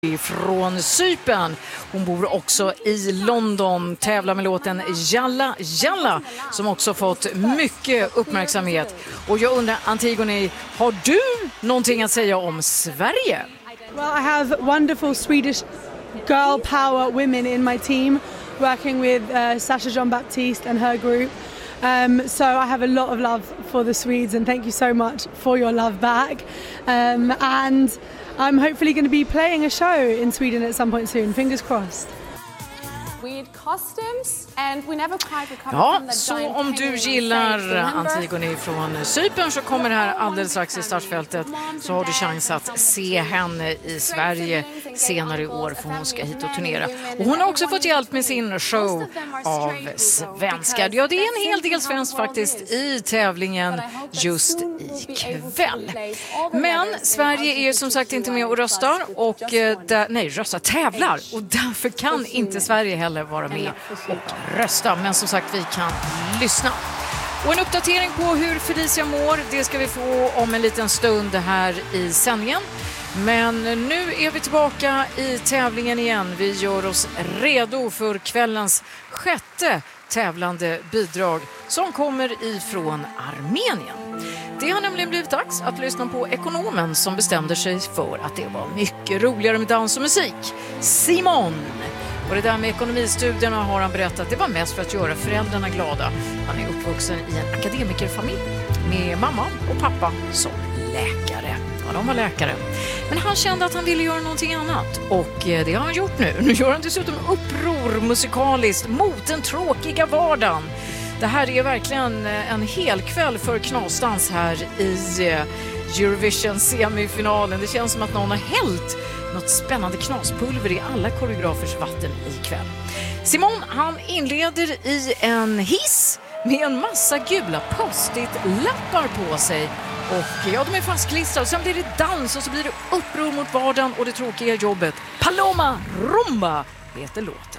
från Cypern. Hon bor också i London, tävlar med låten Jalla Jalla som också fått mycket uppmärksamhet. Och jag undrar, Antigone, har du någonting att säga om Sverige? Well, I have wonderful Swedish girl power women in my team working with Sasha Jean-Baptiste and her group. So I have a lot of love for the Swedes and thank you so much for your love back. And I'm hopefully going to be playing a show in Sweden at some point soon. Fingers crossed. Ja, så om du gillar Antigone från Cypern så kommer det här alldeles strax i startfältet, så har du chans att se henne i Sverige senare i år, för hon ska hit och turnera. Och hon har också fått hjälp med sin show av svenskar. Ja, det är en hel del svenskt faktiskt i tävlingen just ikväll. Men Sverige är ju som sagt inte med och röstar och tävlar, och därför kan inte Sverige heller vara med och rösta. Men som sagt, vi kan lyssna. Och en uppdatering på hur Felicia mår, det ska vi få om en liten stund här i sändningen. Men nu är vi tillbaka i tävlingen igen. Vi gör oss redo för kvällens sjätte tävlande bidrag som kommer ifrån Armenien. Det har nämligen blivit dags att lyssna på ekonomen som bestämde sig för att det var mycket roligare med dans och musik. Simon! Och det där med ekonomistudierna har han berättat, det var mest för att göra föräldrarna glada. Han är uppvuxen i en akademikerfamilj med mamma och pappa som läkare. Ja, de var läkare. Men han kände att han ville göra någonting annat. Och det har han gjort nu. Nu gör han dessutom uppror musikaliskt mot den tråkiga vardagen. Det här är verkligen en hel kväll för knasdans här i Eurovision semifinalen. Det känns som att någon har hällt något spännande knaspulver i alla koreografers vatten ikväll. Simon, han inleder i en hiss med en massa gula post-it-lappar på sig. Och ja, de är fastklistrade. Sen blir det dans och så blir det uppror mot vardagen och det tråkiga jobbet. Paloma Rumba heter låten.